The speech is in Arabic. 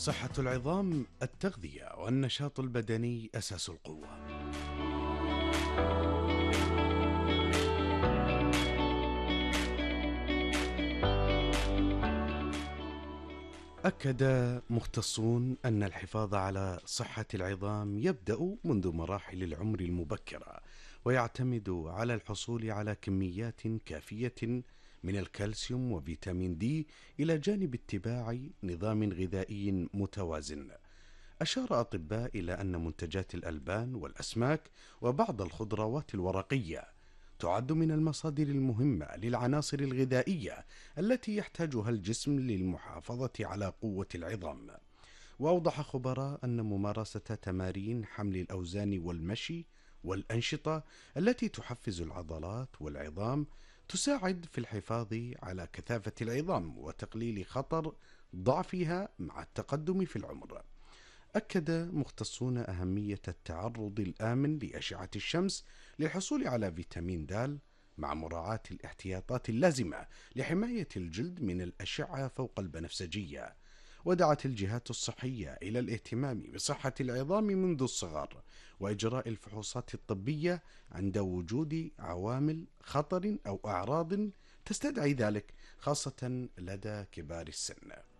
صحة العظام، التغذية والنشاط البدني أساس القوة. أكد مختصون أن الحفاظ على صحة العظام يبدأ منذ مراحل العمر المبكرة، ويعتمد على الحصول على كميات كافية من الكالسيوم وفيتامين دي، إلى جانب اتباع نظام غذائي متوازن. أشار أطباء إلى أن منتجات الألبان والأسماك وبعض الخضروات الورقية تعد من المصادر المهمة للعناصر الغذائية التي يحتاجها الجسم للمحافظة على قوة العظام. وأوضح خبراء أن ممارسة تمارين حمل الأوزان والمشي والأنشطة التي تحفز العضلات والعظام تساعد في الحفاظ على كثافة العظام وتقليل خطر ضعفها مع التقدم في العمر. أكد مختصون أهمية التعرض الآمن لأشعة الشمس للحصول على فيتامين د، مع مراعاة الاحتياطات اللازمة لحماية الجلد من الأشعة فوق البنفسجية. ودعت الجهات الصحية إلى الاهتمام بصحة العظام منذ الصغر، وإجراء الفحوصات الطبية عند وجود عوامل خطر أو أعراض تستدعي ذلك، خاصة لدى كبار السن.